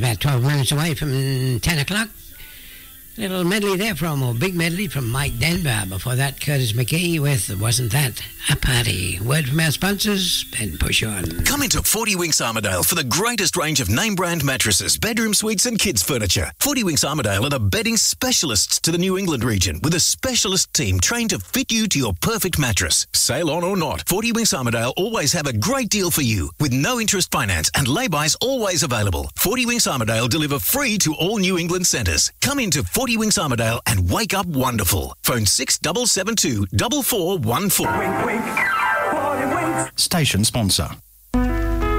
about 12 minutes away from 10 o'clock. Little medley there or big medley from Mike Denver. Before that, Curtis McGee with Wasn't That a Party? Word from our sponsors, then push on. Come into 40 Winks Armidale for the greatest range of name-brand mattresses, bedroom suites and kids' furniture. 40 Winks Armidale are the bedding specialists to the New England region with a specialist team trained to fit you to your perfect mattress. Sail on or not, 40 Winks Armidale always have a great deal for you with no interest finance and lay-bys always available. 40 Winks Armidale deliver free to all New England centres. Come into 40 Winks Armidale and wake up wonderful. Phone 6772 4414. Station sponsor.